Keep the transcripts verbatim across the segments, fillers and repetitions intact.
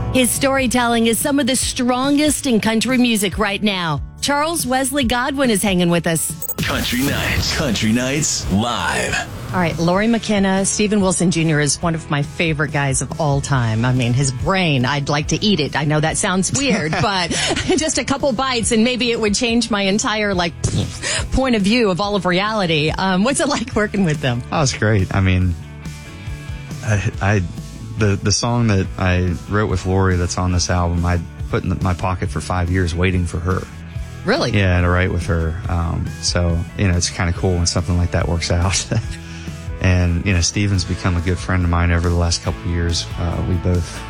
His storytelling is some of the strongest in country music right now. Charles Wesley Godwin is hanging with us. Country Nights. Country Nights Live. All right, Lori McKenna, Steven Wilson Junior is one of my favorite guys of all time. I mean, his brain, I'd like to eat it. I know that sounds weird, but just a couple bites and maybe it would change my entire, like, point of view of all of reality. Um, what's it like working with them? Oh, it's great. I mean, I, I the the song that I wrote with Lori that's on this album, I put in my pocket for five years waiting for her. Really? Yeah, to write with her. Um, so, you know, it's kind of cool when something like that works out. And, you know, Steven's become a good friend of mine over the last couple of years. Uh, we both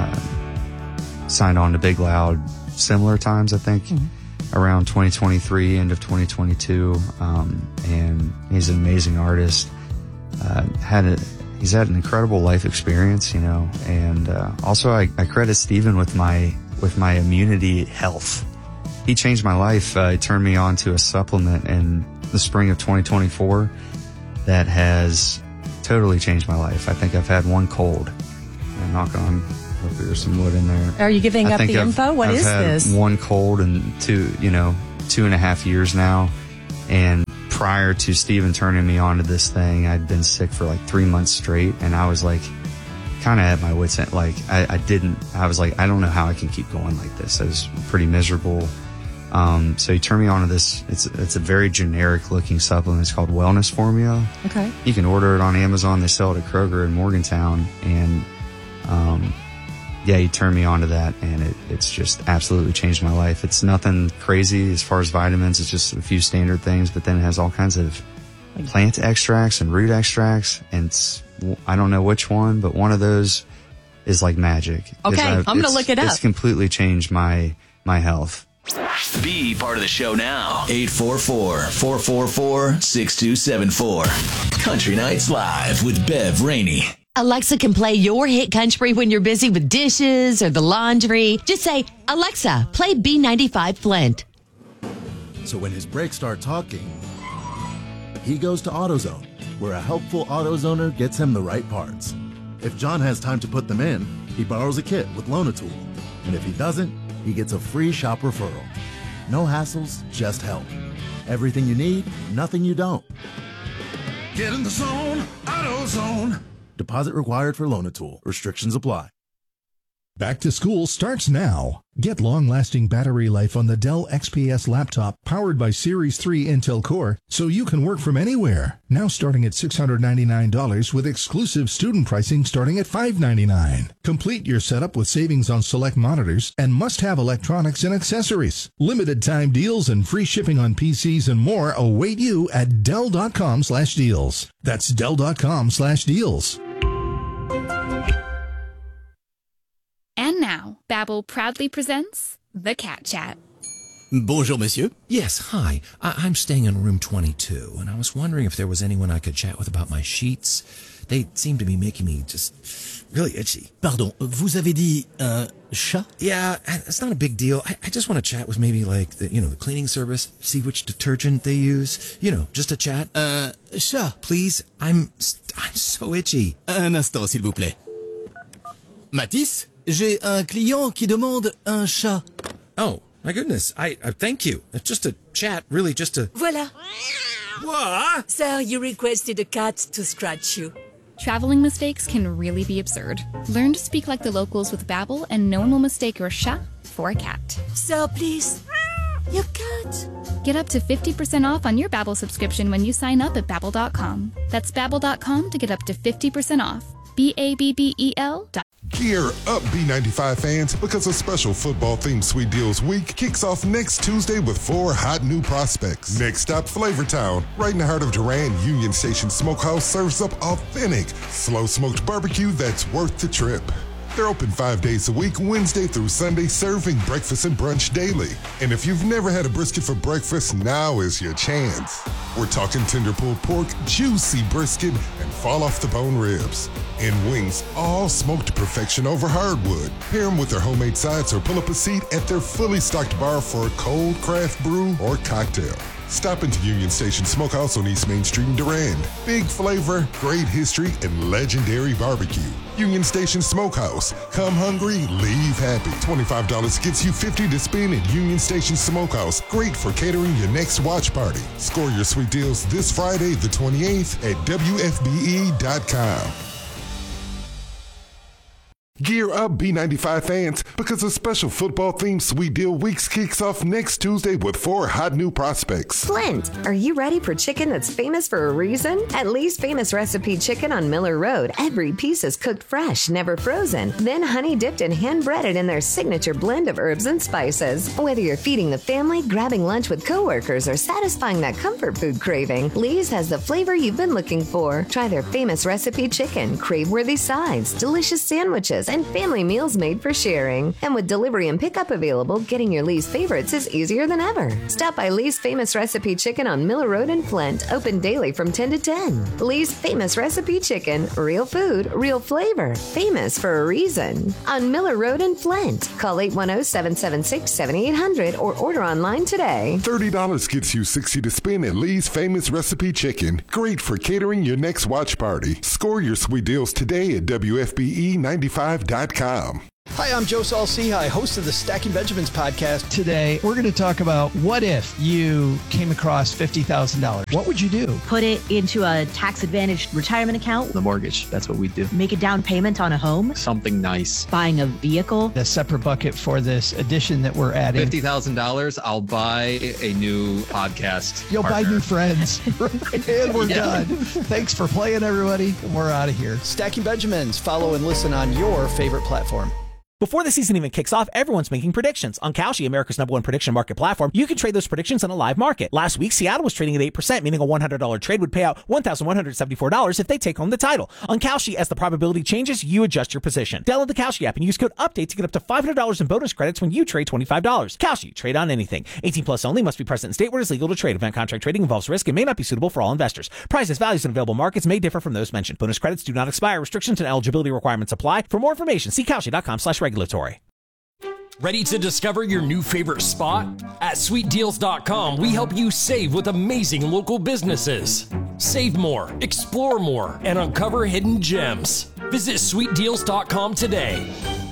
uh, signed on to Big Loud similar times, I think, mm-hmm. around twenty twenty-three, end of twenty twenty-two. Um, and he's an amazing artist. Uh, had a, he's had an incredible life experience, you know, and uh, also I, I credit Steven with my, with my immunity health. He changed my life. Uh, he turned me on to a supplement in the spring of twenty twenty-four that has totally changed my life. I think I've had one cold. I knock on, hope there's some wood in there. Are you giving I up the I've, info? What I've is had this? One cold and two, you know, two and a half years now. And prior to Steven turning me on to this thing, I'd been sick for like three months straight. And I was like, kind of at my wit's end. Like, I, I didn't, I was like, I don't know how I can keep going like this. I was pretty miserable. Um, so he turned me on to this. It's, it's a very generic looking supplement. It's called Wellness Formula. Okay. You can order it on Amazon. They sell it at Kroger in Morgantown. And, um, yeah, he turned me on to that and it, it's just absolutely changed my life. It's nothing crazy as far as vitamins. It's just a few standard things, but then it has all kinds of plant extracts and root extracts. And it's, I don't know which one, but one of those is like magic. Okay. I'm going to look it up. It's completely changed my, my health. Be part of the show now. eight four four, four four four, six two seven four. Country Nights Live with Bev Rainey. Alexa can play your hit country when you're busy with dishes or the laundry. Just say, Alexa, play B ninety-five Flint. So when his brakes start talking, he goes to AutoZone, where a helpful AutoZoner gets him the right parts. If John has time to put them in, he borrows a kit with Loan-A-Tool. And if he doesn't, he gets a free shop referral. No hassles, just help. Everything you need, nothing you don't. Get in the zone, AutoZone. Deposit required for Loan-A-Tool. Restrictions apply. Back to school starts now. Get long-lasting battery life on the Dell X P S laptop powered by Series three Intel Core so you can work from anywhere. Now starting at six hundred ninety-nine dollars with exclusive student pricing starting at five hundred ninety-nine dollars. Complete your setup with savings on select monitors and must-have electronics and accessories. Limited time deals and free shipping on P Cs and more await you at Dell.com slash deals. That's Dell.com slash deals. And now, Babbel proudly presents The Cat Chat. Bonjour, monsieur. Yes, hi. I- I'm staying in room twenty-two, and I was wondering if there was anyone I could chat with about my sheets. They seem to be making me just really itchy. Pardon, vous avez dit un chat? Yeah, it's not a big deal. I, I just want to chat with maybe like the, you know, the cleaning service, see which detergent they use. You know, just a chat. Un chat? Please, I'm I'm so itchy. Un instant, s'il vous plaît. Matisse, j'ai un client qui demande un chat. Oh, my goodness. I, I thank you. It's just a chat, really just a... Voilà. What? Sir, you requested a cat to scratch you. Traveling mistakes can really be absurd. Learn to speak like the locals with Babbel, and no one will mistake your chat for a cat. Sir, please. Your cat. Get up to fifty percent off on your Babbel subscription when you sign up at Babbel dot com. That's Babbel dot com to get up to fifty percent off. B A B B E L dot Gear up, B ninety-five fans, because a special football-themed Sweet Deals Week kicks off next Tuesday with four hot new prospects. Next stop, Flavortown. Right in the heart of Durand, Union Station Smokehouse serves up authentic, slow-smoked barbecue that's worth the trip. They're open five days a week, Wednesday through Sunday, serving breakfast and brunch daily. And if you've never had a brisket for breakfast, now is your chance. We're talking tender pulled pork, juicy brisket, and fall-off-the-bone ribs. And wings, all smoked to perfection over hardwood. Pair them with their homemade sides or pull up a seat at their fully stocked bar for a cold craft brew or cocktail. Stop into Union Station Smokehouse on East Main Street in Durand. Big flavor, great history, and legendary barbecue. Union Station Smokehouse. Come hungry, leave happy. twenty-five dollars gets you fifty dollars to spend at Union Station Smokehouse. Great for catering your next watch party. Score your sweet deals this Friday, the twenty-eighth at W F B E dot com. Gear up, B ninety-five fans, because a special football-themed Sweet Deal Weeks kicks off next Tuesday with four hot new prospects. Flint, are you ready for chicken that's famous for a reason? At Lee's Famous Recipe Chicken on Miller Road, every piece is cooked fresh, never frozen, then honey-dipped and hand-breaded in their signature blend of herbs and spices. Whether you're feeding the family, grabbing lunch with coworkers, or satisfying that comfort food craving, Lee's has the flavor you've been looking for. Try their Famous Recipe Chicken, crave-worthy sides, delicious sandwiches, and family meals made for sharing. And with delivery and pickup available, getting your Lee's favorites is easier than ever. Stop by Lee's Famous Recipe Chicken on Miller Road in Flint, open daily from ten to ten. Lee's Famous Recipe Chicken, real food, real flavor, famous for a reason. On Miller Road in Flint, call eight one zero, seven seven six, seven eight zero zero or order online today. thirty dollars gets you sixty dollars to spend at Lee's Famous Recipe Chicken. Great for catering your next watch party. Score your sweet deals today at W F B E ninety-five dot com. Hi, I'm Joe Saul-Sehy, host of the Stacking Benjamins podcast. Today, we're going to talk about what if you came across fifty thousand dollars. What would you do? Put it into a tax-advantaged retirement account. The mortgage, that's what we do. Make a down payment on a home. Something nice. Buying a vehicle. A separate bucket for this addition that we're adding. fifty thousand dollars, I'll buy a new podcast You'll partner. buy new friends. And we're Yeah. done. Thanks for playing, everybody. We're out of here. Stacking Benjamins. Follow and listen on your favorite platform. Before the season even kicks off, everyone's making predictions. On Kalshi, America's number one prediction market platform, you can trade those predictions on a live market. Last week, Seattle was trading at eight percent, meaning a one hundred dollars trade would pay out one thousand one hundred seventy-four dollars if they take home the title. On Kalshi, as the probability changes, you adjust your position. Download the Kalshi app and use code UPDATE to get up to five hundred dollars in bonus credits when you trade twenty-five dollars. Kalshi, trade on anything. eighteen plus only, must be present in state where it is legal to trade. Event contract trading involves risk and may not be suitable for all investors. Prices, values, and available markets may differ from those mentioned. Bonus credits do not expire. Restrictions and eligibility requirements apply. For more information, see Kalshi.com slash regulatory. Ready to discover your new favorite spot? At sweet deals dot com, we help you save with amazing local businesses. Save more, explore more, and uncover hidden gems. Visit sweet deals dot com today.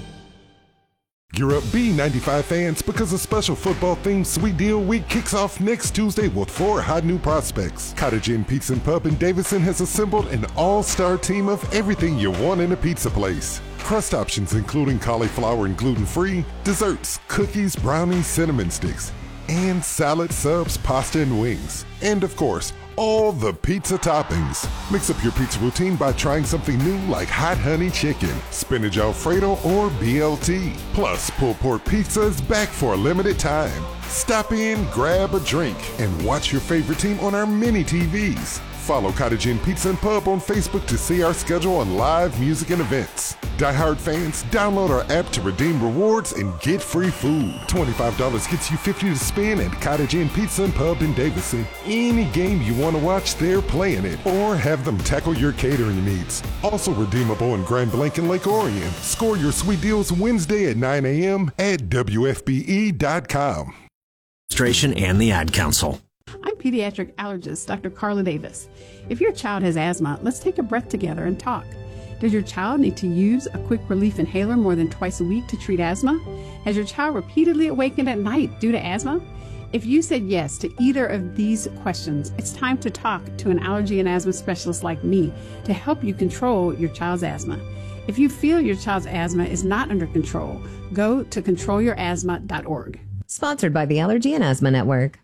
Gear up, B ninety-five fans, because a special football-themed Sweet Deal Week kicks off next Tuesday with four hot new prospects. Cottage Inn Pizza and Pub in Davidson has assembled an all-star team of everything you want in a pizza place. Crust options including cauliflower and gluten-free, desserts, cookies, brownies, cinnamon sticks, and salad, subs, pasta, and wings. And of course, all the pizza toppings. Mix up your pizza routine by trying something new like hot honey chicken, spinach Alfredo, or B L T. Plus, pulled pork pizza is back for a limited time. Stop in, grab a drink, and watch your favorite team on our mini T Vs. Follow Cottage Inn Pizza and Pub on Facebook to see our schedule on live music and events. Die Hard fans, download our app to redeem rewards and get free food. twenty-five dollars gets you fifty dollars to spend at Cottage Inn Pizza and Pub in Davidson. Any game you want to watch, they're playing it. Or have them tackle your catering needs. Also redeemable in Grand Blanc and Lake Orion. Score your sweet deals Wednesday at nine a.m. at W F B E dot com. And the Ad Council. I'm pediatric allergist Doctor Carla Davis. If your child has asthma, let's take a breath together and talk. Does your child need to use a quick relief inhaler more than twice a week to treat asthma? Has your child repeatedly awakened at night due to asthma? If you said yes to either of these questions, it's time to talk to an allergy and asthma specialist like me to help you control your child's asthma. If you feel your child's asthma is not under control, go to control your asthma dot org. Sponsored by the Allergy and Asthma Network.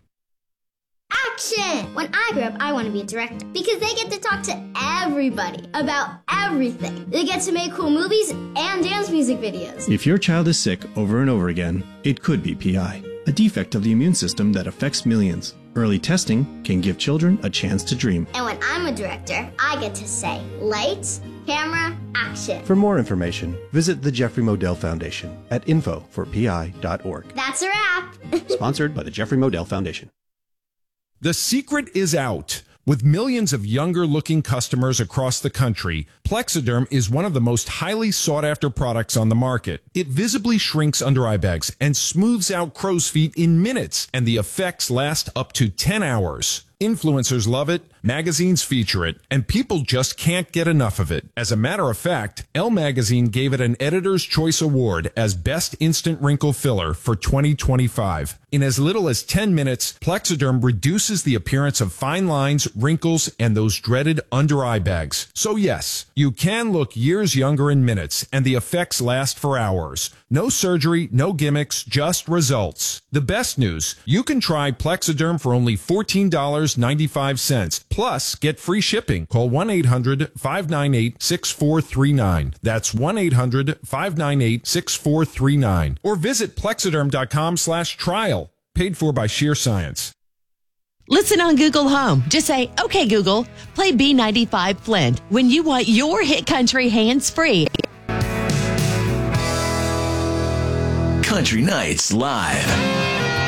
Action! When I grow up, I want to be a director because they get to talk to everybody about everything. They get to make cool movies and dance music videos. If your child is sick over and over again, it could be P I, a defect of the immune system that affects millions. Early testing can give children a chance to dream. And when I'm a director, I get to say, lights, camera, action. For more information, visit the Jeffrey Modell Foundation at info for P I dot org. That's a wrap. Sponsored by the Jeffrey Modell Foundation. The secret is out. With millions of younger-looking customers across the country, Plexiderm is one of the most highly sought-after products on the market. It visibly shrinks under eye bags and smooths out crow's feet in minutes, and the effects last up to ten hours. Influencers love it, magazines feature it, and people just can't get enough of it. As a matter of fact, Elle Magazine gave it an Editor's Choice Award as Best Instant Wrinkle Filler for twenty twenty-five. In as little as ten minutes, Plexiderm reduces the appearance of fine lines, wrinkles, and those dreaded under-eye bags. So yes, you can look years younger in minutes, and the effects last for hours. No surgery, no gimmicks, just results. The best news, you can try Plexiderm for only fourteen dollars and ninety-five cents. Plus, get free shipping. Call one eight hundred, five nine eight, six four three nine. That's one eight hundred, five nine eight, six four three nine. Or visit plexiderm.com slash trial. Paid for by Sheer Science. Listen on Google Home. Just say, okay, Google, play B ninety-five Flint when you want your hit country hands-free. Country Nights Live.